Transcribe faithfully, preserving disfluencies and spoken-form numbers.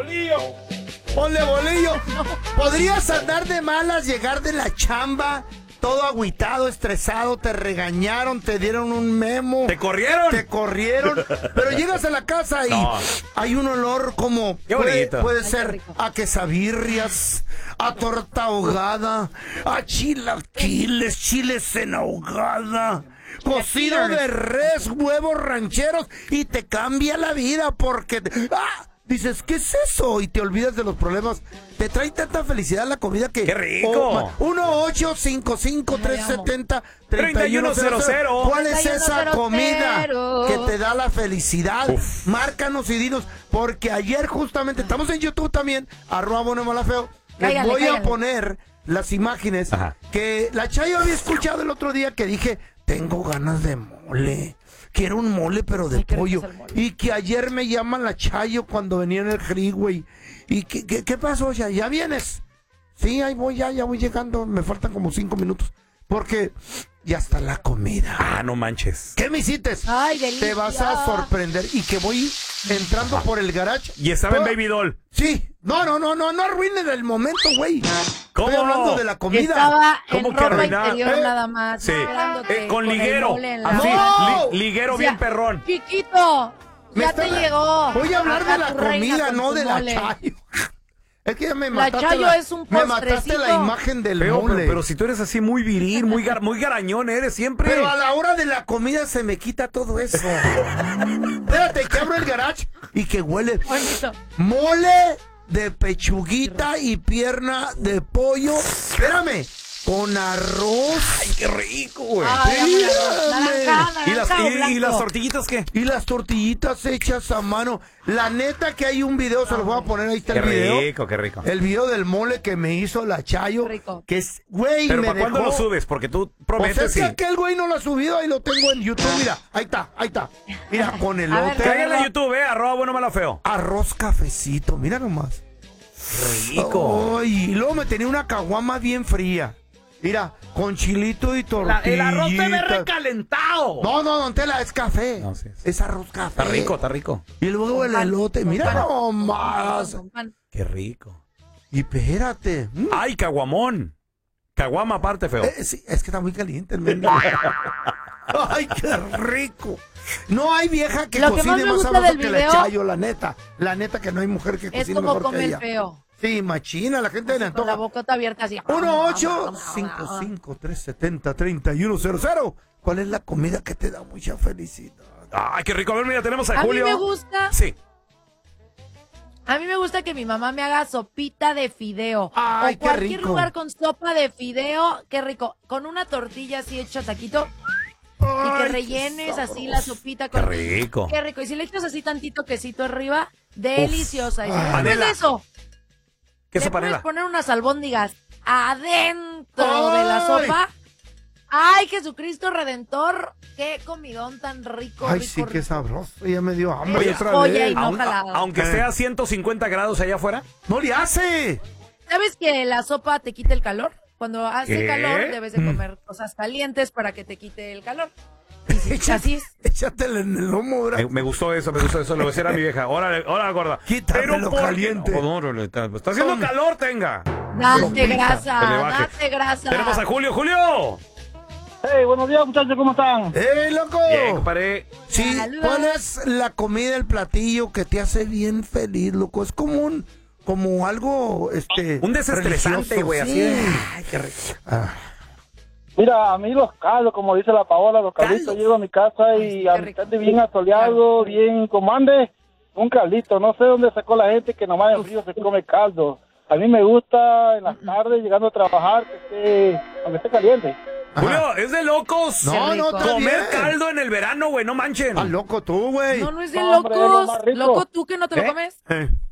bolillo. Ponle bolillo. Podrías andar de malas, llegar de la chamba, todo agüitado, estresado, te regañaron, te dieron un memo. ¿Te corrieron? Te corrieron. Pero llegas a la casa y no. hay un olor como... Qué puede, bonito. puede ser a quesabirrias, a torta ahogada, a chilaquiles, chiles en ahogada, cocido de res, huevos rancheros, y te cambia la vida porque... Te, ¡ah! Dices, ¿qué es eso? Y te olvidas de los problemas. Te trae tanta felicidad la comida que... ¡Qué rico! Oh, uno ocho cinco cinco tres siete cero tres uno cero cero. ¿Cuál es esa comida que te da la felicidad? Uf. Márcanos y dinos, porque ayer justamente, estamos en YouTube también, arroba bueno malafeo, les cállale, voy cállale. a poner las imágenes. Ajá. Que la Chayo había escuchado el otro día que dije, tengo ganas de mole. Quiero un mole, pero de Ay, pollo. Y que ayer me llaman la Chayo cuando venía en el freeway. ¿Y qué, qué, qué pasó, ya? ¿Ya vienes? Sí, ahí voy, ya, ya voy llegando. Me faltan como cinco minutos. Porque ya está la comida. Ah, no manches. ¿Qué me hiciste? Ay, delicia. Te vas a sorprender. Y que voy entrando ah. por el garage. ¿Y estaba en Baby Doll? Sí. No, no, no, no, no arruines el momento, güey. ¿Cómo? Estoy hablando de la comida. Estaba ¿Cómo en que ropa arruinar? interior ¿Eh? nada más. Sí. Eh, con liguero. La... Sí, no. li liguero o sea, bien perrón. Chiquito, ya está... te llegó. Voy a hablar de la comida, no de la Chayo. Es que ya me mataste. La Chayo la, es un me mataste la imagen del pero, mole. Pero, pero si tú eres así muy viril, muy, gar, muy garañón eres siempre. Pero a la hora de la comida se me quita todo eso. Espérate, que abro el garage y que huele. Bonito. Mole de pechuguita y pierna de pollo. Espérame. Con arroz. Ay, qué rico, güey. ¿Y, las, y, ¿Y las tortillitas qué? Y las tortillitas hechas a mano. La neta que hay un video, se los voy a poner, ahí está qué el video. Qué rico, qué rico. El video del mole que me hizo la Chayo. Rico. Que es, güey, pero me ¿para dejó... cuándo lo subes? Porque tú prometes. Pues es que y... aquel güey no lo ha subido, ahí lo tengo en YouTube, mira, ahí está, ahí está. Mira, con elote. Cállale a YouTube, eh, arroba bueno malo feo. Arroz cafecito, mira nomás. Rico. Ay, y luego me tenía una caguama bien fría. Mira, con chilito y tortilla. El arroz te ve recalentado. No, no, don Tela, es café. No, sí, sí. Es arroz café. Está rico, está rico. Y luego el elote, mira nomás. Qué rico. Y espérate. Mm. Ay, caguamón. Caguama aparte, feo. Eh, sí, es que está muy caliente el menú. Ay, qué rico. No hay vieja que Lo que cocine más, más sabroso que la Chayo, la neta. La neta que no hay mujer que cocine como mejor que ella. Es como comer feo. Sí, machina, la gente le antoja. Con la bocota abierta así. uno ocho cinco cinco tres siete cero tres uno cero cero. ¿Cuál es la comida que te da mucha felicidad? Ay, qué rico. A ver, mira, tenemos a, a Julio. A mí me gusta. Sí. A mí me gusta que mi mamá me haga sopita de fideo. Ay, o cualquier qué rico. lugar con sopa de fideo, qué rico. Con una tortilla así hecha taquito. Ay, y que rellenes así la sopita con... Qué rico. Qué rico. Y si le echas así tantito quesito arriba, deliciosa. Y Ay. después de eso, ¿Qué le panela? puedes poner unas albóndigas adentro Ay. de la sopa. Ay, Jesucristo Redentor, qué comidón tan rico. Ay, rico, sí, rico. qué sabroso. Ya me dio hambre Oye, otra oye, vez. y no Aun, jalado. a, aunque Eh. esté a ciento cincuenta grados allá afuera. ¡No le hace! ¿Sabes que la sopa te quita el calor? Cuando hace ¿Qué? calor debes de comer cosas calientes para que te quite el calor. Y si Echa- así es. Échatela en el lomo, ¿verdad? Me, me gustó eso, me gustó eso. Lo voy a decir a mi vieja. Órale, órale, gorda. Quítamelo Pero ¿por qué caliente. no? No, órale, está, está haciendo Toma. calor, tenga. Date Que le grasa, baje. date grasa. Tenemos a Julio. ¡Julio! Hey, buenos días, muchachos, ¿cómo están? ¡Eh, loco! Bien, compadre. Sí, Saludos. ¿cuál es la comida, el platillo que te hace bien feliz, loco? Es como un, como algo, este... Un desestresante, religioso. güey, Sí. así de... Ay, qué rico. Ah. Mira, a mí los caldos, como dice la Paola, los calditos, Caldos. llego a mi casa y a rico. estar bien asoleado, bien como ande, un caldito. No sé dónde sacó la gente que nomás en frío se come caldo. A mí me gusta en las tardes, llegando a trabajar, que esté, aunque esté caliente. Ajá. Julio, es de locos. No, Qué no, rico. está Comer bien. caldo en el verano, güey, no manchen. Ah, loco tú, güey. No, no es de Hombre, es lo locos. más rico. Loco tú que no te ¿Eh? lo comes. Eh.